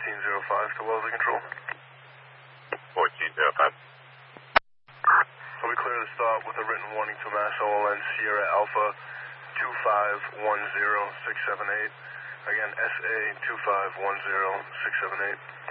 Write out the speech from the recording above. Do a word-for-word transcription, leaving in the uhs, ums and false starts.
fourteen oh five to Wellesley Control. fourteen oh five. So we clear the stop with a written warning to Mass O L N Sierra Alpha two five one zero six seven eight. Again, S A two five one zero six seven eight.